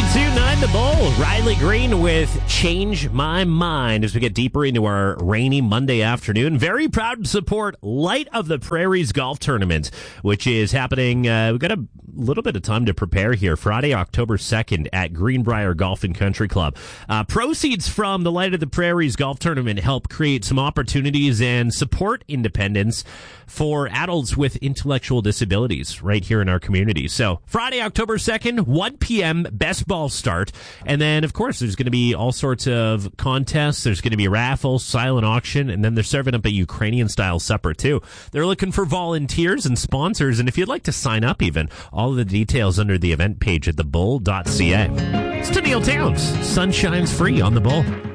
102.9 The Bull. Riley Green with Change My Mind as we get deeper into our rainy Monday afternoon. Very proud to support Light of the Prairies Golf Tournament, which is happening. We've got a little bit of time to prepare here. Friday, October 2nd at Greenbrier Golf and Country Club. Proceeds from the Light of the Prairies Golf Tournament help create some opportunities and support independence for adults with intellectual disabilities right here in our community. So Friday, October 2nd, 1 p.m., best ball start. And then, of course, there's going to be all sorts of contests. There's going to be a raffle, silent auction, and then they're serving up a Ukrainian-style supper, too. They're looking for volunteers and sponsors, and if you'd like to sign up even, all of the details under the event page at thebull.ca. It's to Neil Towns. Sun shines free on the Bull.